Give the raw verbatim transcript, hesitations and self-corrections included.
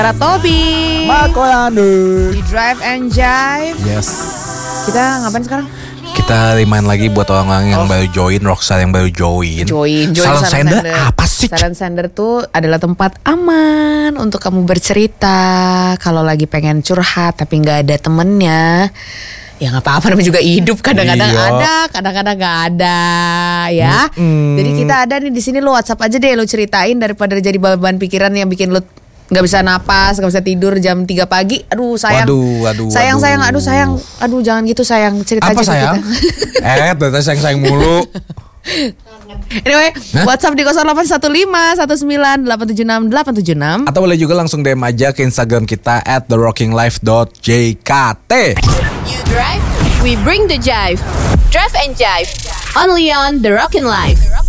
Ratobi Makoyanu di Drive and Jive. Yes. Kita ngapain sekarang? Kita remind lagi buat orang-orang yang oh. baru join, Rockstar yang baru join. Join, join Silent Sender apa sih? Silent Sender tuh adalah tempat aman untuk kamu bercerita. Kalau lagi pengen curhat tapi nggak ada temennya, ya nggak apa-apa, namanya juga hidup. Kadang-kadang iya. ada, kadang-kadang nggak ada, ya. Mm-hmm. Jadi kita ada nih di sini. Lo WhatsApp aja deh, lo ceritain daripada jadi beban pikiran yang bikin lo nggak bisa napas, nggak bisa tidur jam tiga pagi. Aduh sayang, waduh, waduh, sayang, waduh. sayang, aduh sayang, aduh jangan gitu sayang, cerita apa aja sayang? Eh, ternyata sayang sayang mulu. Anyway, huh? WhatsApp di nol delapan satu lima satu sembilan delapan tujuh enam delapan tujuh enam. Atau boleh juga langsung D M aja ke Instagram kita at the rocking life dot j k t. You drive, we bring the jive. Drive and Jive, only on The Rockin' Life.